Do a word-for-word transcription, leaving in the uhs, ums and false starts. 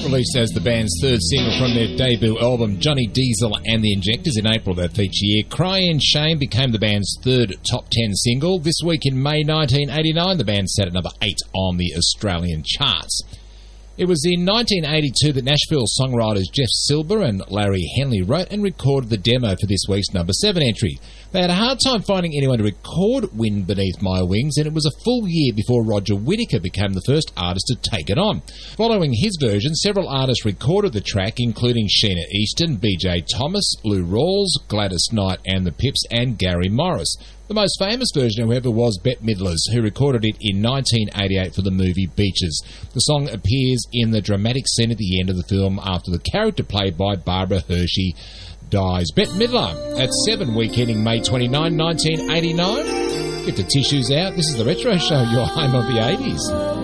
Released as the band's third single from their debut album, Johnny Diesel and the Injectors, in April that each year, Crying Shame became the band's third top ten single. This week in May nineteen eighty-nine, the band sat at number eight on the Australian charts. It was in nineteen eighty-two that Nashville songwriters Jeff Silber and Larry Henley wrote and recorded the demo for this week's number seven entry. They had a hard time finding anyone to record Wind Beneath My Wings, and it was a full year before Roger Whittaker became the first artist to take it on. Following his version, several artists recorded the track, including Sheena Easton, B J Thomas, Lou Rawls, Gladys Knight and the Pips, and Gary Morris. The most famous version, however, was Bette Midler's, who recorded it in nineteen eighty-eight for the movie Beaches. The song appears in the dramatic scene at the end of the film after the character played by Barbara Hershey dies. Bette Midler at seven, week ending May twenty-ninth, nineteen eighty-nine. Get the tissues out. This is the Retro Show, your home of the eighties.